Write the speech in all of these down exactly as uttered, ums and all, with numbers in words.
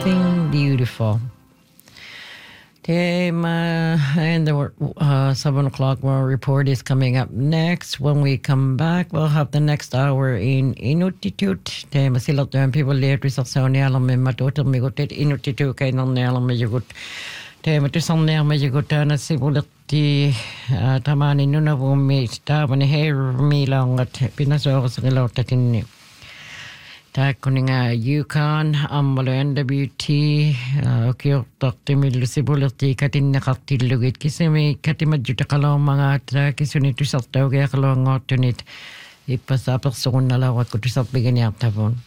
something beautiful. Okay, my, and the uh, seven o'clock world report is coming up next. When we come back, we'll have the next hour in Inuttitut. Okay, masilat yung people later sa sauni alam may matuto may gutit Inuttitut kay nang alam may yugut. Okay, matusan na may yugut na sibulat di tamani nuna bumi sta mani hair mi lang at pinaso sa kilaw takin. Tak kuninga Yukon ambalo N W T okyo takti milusibulerti katin nakatilugit kisemi katimadjuta kalaw mga tra kisunitu sa tawag kalaw ngotunit ipasapakson na lawat ko sa bigyan tapon.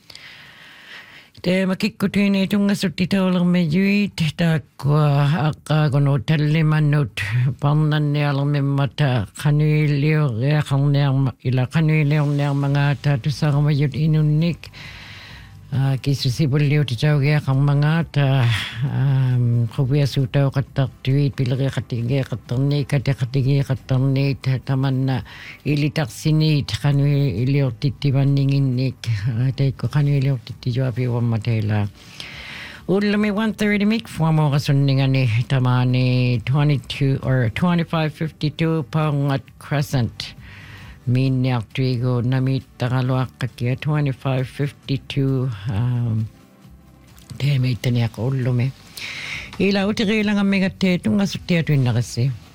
Te makikutin itong ngasutitaw lang medyo tak akagono talimanot panan niya lang may mata kaniliyo kaya kang niyang ila kaniliyo niyang mga tatu sa kamayot inunik kisusibulyo titaw kaya kang mga ta kubiya sutaw katak tuwit pilagay katigay katarni kati katigay katarni taman na ilitak sinit kaniliyo titiban ninginik tay ko kaniliyo titiyo api wamatela Ulami one thirty make for mo kasundingan ni tamani twenty-two or twenty-five fifty-two Pangat Crescent. Minyak trigo namit tangalwak kakia twenty-five fifty-two um demi taniak ulumi. Ila utiri lang ang megatetong asutiya tuin na kasi.